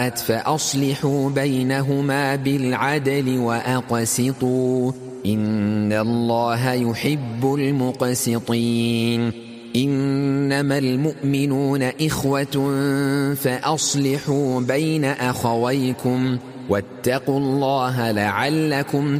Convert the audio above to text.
فَاءَتْ فَأَصْلِحُوا بَيْنَهُمَا بِالْعَدْلِ وَأَقْسِطُوا إِنَّ اللَّهَ يُحِبُّ الْمُقْسِطِينَ إِنَّمَا الْمُؤْمِنُونَ إِخْوَةٌ فَأَصْلِحُوا بَيْنَ أَخَوَيْكُمْ وَاتَّقُوا اللَّهَ لَعَلَّكُمْ